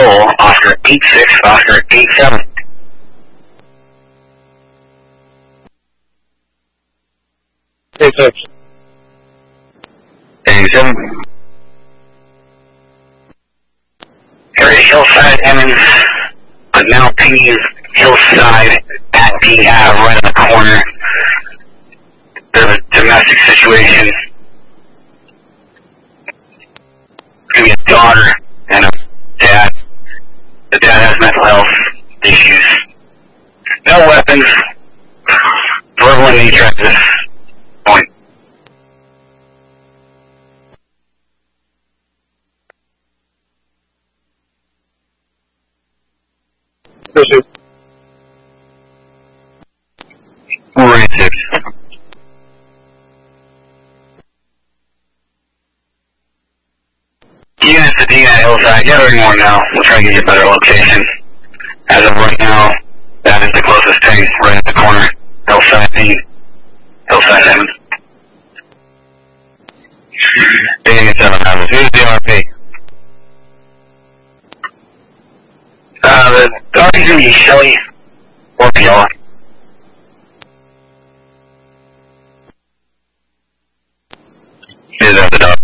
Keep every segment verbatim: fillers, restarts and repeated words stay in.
patrol, Oscar eight six, Oscar eight seven. eight six. eight seven. Area Hillside, Emmons, but now pinging Hillside at D Ave right in the corner. There's a domestic situation. It's going to be a daughter and a dad. The dad has mental health issues. No weapons. Verbal in nature at this point. Proceed. Right six. Units to D at Hillside, gathering more now. We'll try to get you a better location. As of right now, that is the closest tank right at the corner. Hillside D. Hillside Emmons. eight seven Emmons. Who's the R P? Uh, the R P's gonna be Shelly or Piala. Is that the dog?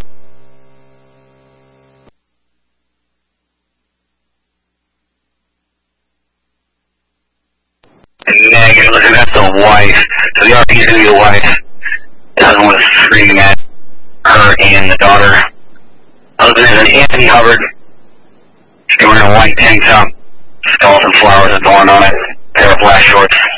Negative. Listen, that's the wife. So the R P is going to be the wife. Doesn't want to scream at her and the daughter. Husband is an Anthony Hubbard. He's wearing a white tank top. Skeleton flowers adorned on it. Pair of black shorts.